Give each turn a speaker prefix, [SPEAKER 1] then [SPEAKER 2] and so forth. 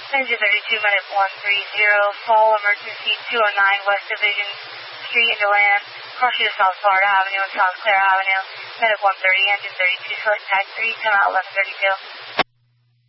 [SPEAKER 1] Engine 32, Medic 130, fall emergency 209 West Division Street into land. Crossing to South Florida Avenue and South Clair Avenue. Medic 130, Engine 32, select tag 3, come out 1132.